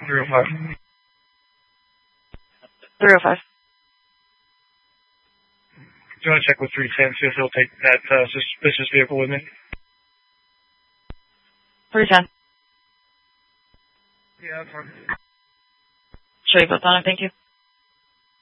305. 305. Do you want to check with 310, see if he'll take that suspicious vehicle with me? 310. Yeah, that's fine. Show you both on it, thank you.